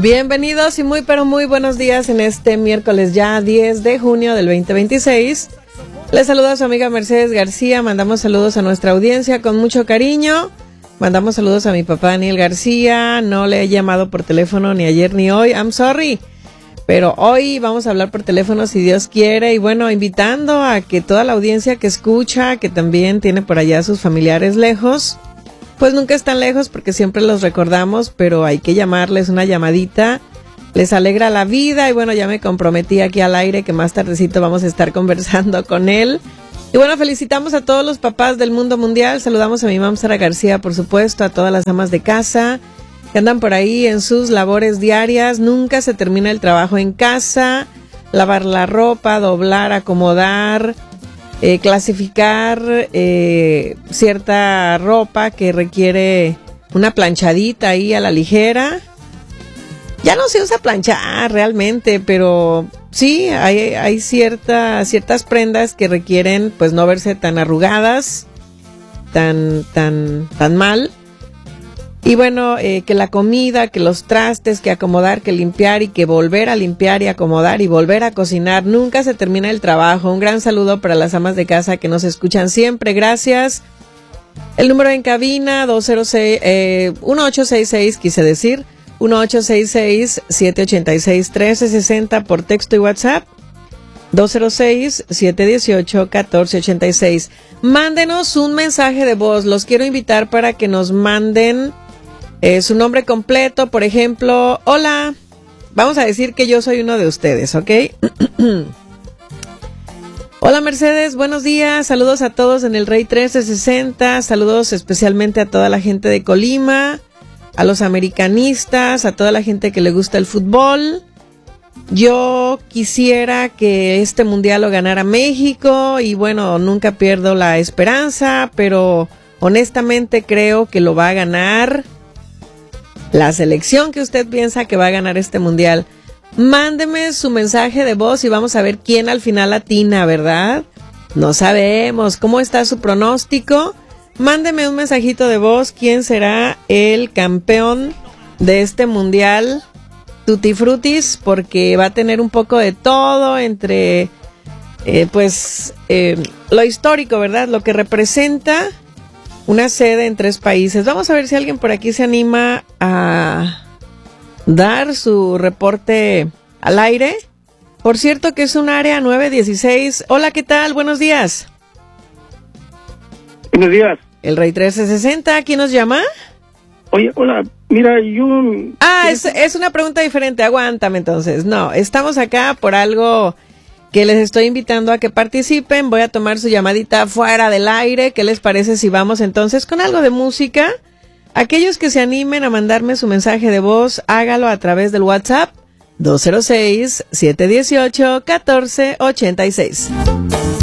Bienvenidos y muy pero muy buenos días en este miércoles ya 10 de junio del 2026. Les saluda su amiga Mercedes García. Mandamos saludos a nuestra audiencia con mucho cariño. Mandamos saludos a mi papá Daniel García. No le he llamado por teléfono ni ayer ni hoy. I'm sorry. Pero hoy vamos a hablar por teléfono si Dios quiere. Y bueno, invitando a que toda la audiencia que escucha, que también tiene por allá a sus familiares lejos, pues nunca están lejos porque siempre los recordamos, pero hay que llamarles una llamadita. Les alegra la vida y bueno, ya me comprometí aquí al aire que más tardecito vamos a estar conversando con él. Y bueno, felicitamos a todos los papás del mundo mundial. Saludamos a mi mamá Sara García, por supuesto, a todas las amas de casa que andan por ahí en sus labores diarias. Nunca se termina el trabajo en casa. Lavar la ropa, doblar, acomodar, clasificar cierta ropa que requiere una planchadita ahí a la ligera. Ya no se usa planchar realmente, pero sí hay ciertas prendas que requieren pues no verse tan arrugadas, tan mal. Y bueno, que la comida, que los trastes, que acomodar, que limpiar y que volver a limpiar y acomodar y volver a cocinar. Nunca se termina el trabajo. Un gran saludo para las amas de casa que nos escuchan siempre. Gracias. El número en cabina 1866, quise decir, 1866-786-1360 por texto y WhatsApp. 206-718-1486. Mándenos un mensaje de voz. Los quiero invitar para que nos manden su nombre completo. Por ejemplo, hola. Vamos a decir que yo soy uno de ustedes, ¿ok? Hola Mercedes, buenos días. Saludos a todos en el Rey 1360. Saludos especialmente a toda la gente de Colima, a los americanistas, a toda la gente que le gusta el fútbol. Yo quisiera que este mundial lo ganara México y bueno, nunca pierdo la esperanza, pero honestamente creo que lo va a ganar la selección que usted piensa que va a ganar este mundial. Mándeme su mensaje de voz y vamos a ver quién al final atina, ¿verdad? No sabemos. ¿Cómo está su pronóstico? Mándeme un mensajito de voz. ¿Quién será el campeón de este mundial? Tutti frutis, porque va a tener un poco de todo entre, lo histórico, ¿verdad? Lo que representa una sede en 3 países. Vamos a ver si alguien por aquí se anima a dar su reporte al aire. Por cierto que es un área 916. Hola, ¿qué tal? Buenos días. Buenos días. El Rey 1360, ¿quién nos llama? Oye, hola, mira, yo... Es una pregunta diferente, aguántame entonces. No, estamos acá por algo que les estoy invitando a que participen. Voy a tomar su llamadita fuera del aire. ¿Qué les parece si vamos entonces con algo de música? Aquellos que se animen a mandarme su mensaje de voz, hágalo a través del WhatsApp 206-718-1486.